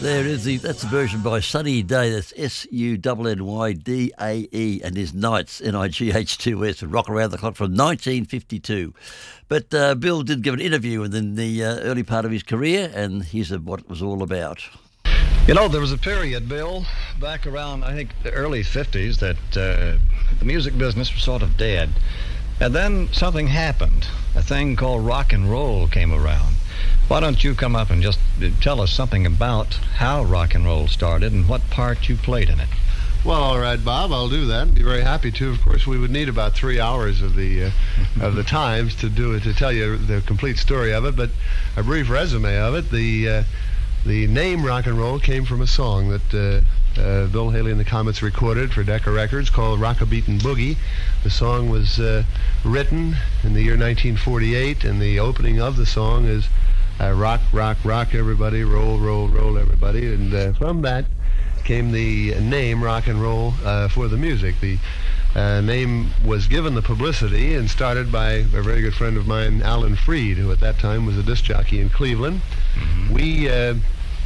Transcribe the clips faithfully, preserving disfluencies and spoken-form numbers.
There is the that's the version by Sunny Day. That's S U N N Y D A E and his Nights, N I G H two S, Rock Around the Clock from nineteen fifty-two. But uh, Bill did give an interview in the uh, early part of his career, and here's what it was all about. You know, there was a period, Bill, back around, I think, the early fifties that uh, the music business was sort of dead. And then something happened. A thing called rock and roll came around. Why don't you come up and just tell us something about how rock and roll started and what part you played in it? Well, all right, Bob, I'll do that. Be very happy to. Of course, we would need about three hours of the uh, of the times to do it to tell you the complete story of it. But a brief resume of it: the uh, the name rock and roll came from a song that uh, uh, Bill Haley and the Comets recorded for Decca Records called "Rock-a-Beatin' Boogie." The song was uh, written in the year nineteen forty-eight, and the opening of the song is uh, "Rock, rock, rock, everybody, roll, roll, roll, everybody," and uh, from that came the name rock and roll uh, for the music. The uh, name was given the publicity and started by a very good friend of mine, Alan Freed, who at that time was a disc jockey in Cleveland. Mm-hmm. We uh,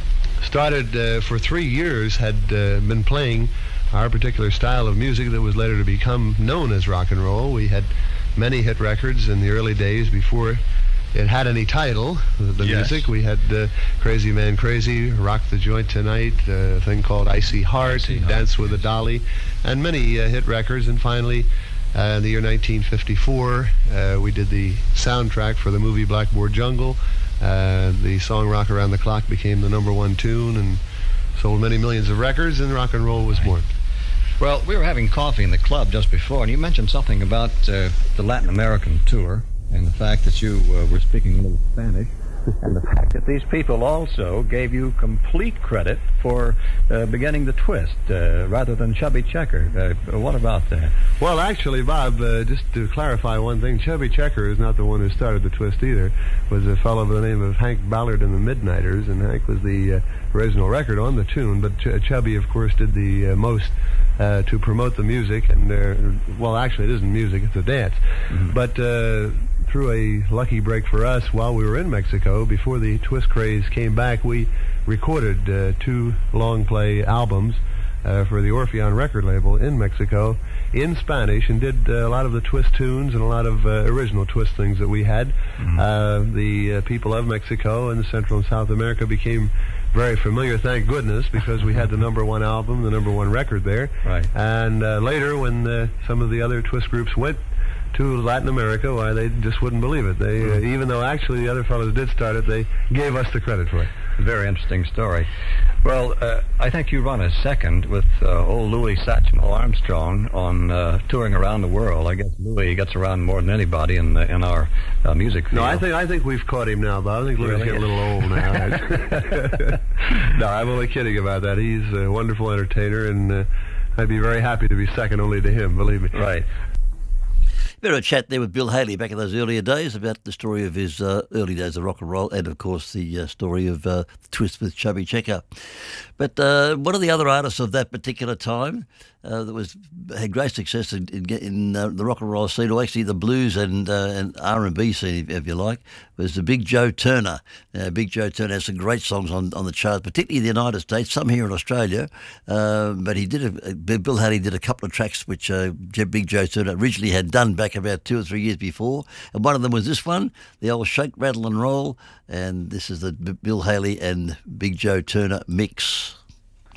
started uh, for three years, had uh, been playing our particular style of music that was later to become known as rock and roll. We had many hit records in the early days before it had any title, the, the yes. music. We had uh, Crazy Man Crazy, Rock the Joint Tonight, uh, a thing called Icy Heart, Icy Dance Heart, with yes. a Dolly, and many uh, hit records. And finally, uh, in the year nineteen fifty-four, uh, we did the soundtrack for the movie Blackboard Jungle. Uh, the song Rock Around the Clock became the number one tune and sold many millions of records, and rock and roll was born. Well, we were having coffee in the club just before, and you mentioned something about uh, the Latin American tour, and the fact that you uh, were speaking a little Spanish, and the fact that these people also gave you complete credit for uh, beginning the twist uh, rather than Chubby Checker. Uh, what about that? Well, actually, Bob, uh, just to clarify one thing, Chubby Checker is not the one who started the twist either. It was a fellow by the name of Hank Ballard and the Midnighters, and Hank was the uh, original record on the tune, but Ch- Chubby, of course, did the uh, most uh, to promote the music, and, uh, well, actually, it isn't music, it's a dance. Mm-hmm. But uh, through a lucky break for us, while we were in Mexico, before the twist craze came back, we recorded uh, two long-play albums uh, for the Orpheon record label in Mexico in Spanish, and did uh, a lot of the twist tunes and a lot of uh, original twist things that we had. Mm-hmm. Uh, the uh, people of Mexico and Central and South America became very familiar, thank goodness, because we had the number one album, the number one record there. Right. And uh, later, when uh, some of the other twist groups went to Latin America, why, they just wouldn't believe it. They, uh, even though actually the other fellows did start it, they gave us the credit for it. Very interesting story. Well, uh, I think you run a second with uh, old Louis Satchmo Armstrong on uh, touring around the world. I guess Louis gets around more than anybody in the, in our uh, music field. No, I think I think we've caught him now, Bob. I think Louis is getting a little old now. No, I'm only kidding about that. He's a wonderful entertainer, and uh, I'd be very happy to be second only to him, believe me. Right. Bit of a chat there with Bill Haley back in those earlier days about the story of his uh, early days of rock and roll, and of course the uh, story of uh, the twist with Chubby Checker. But uh, one of the other artists of that particular time uh, that was had great success in, in, in uh, the rock and roll scene, or actually the blues and uh, and R and B scene, if, if you like, was the Big Joe Turner. Uh, Big Joe Turner has some great songs on, on the charts, particularly in the United States, some here in Australia. Uh, but he did a, Bill Haley did a couple of tracks which uh, Big Joe Turner originally had done back about two or three years before, and one of them was this one, the old Shake, Rattle and Roll, and this is the Bill Haley and Big Joe Turner mix.